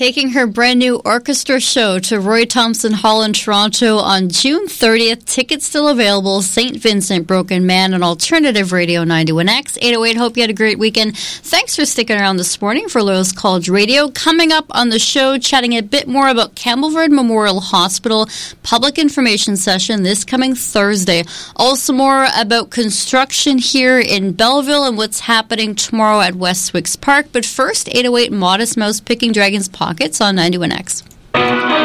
taking her brand new orchestra show to Roy Thompson Hall in Toronto on June 30th. Tickets still available. St. Vincent Broken Man on Alternative Radio 91X. 808, hope you had a great weekend. Thanks for sticking around this morning for Loyalist College Radio. Coming up on the show, chatting a bit more about Campbellford Memorial Hospital public information session this coming Thursday. Also more about construction here in Belleville and what's happening tomorrow at West Wicks Park. But first, 808 Modest Mouse picking Dragon's Pockets on 91X.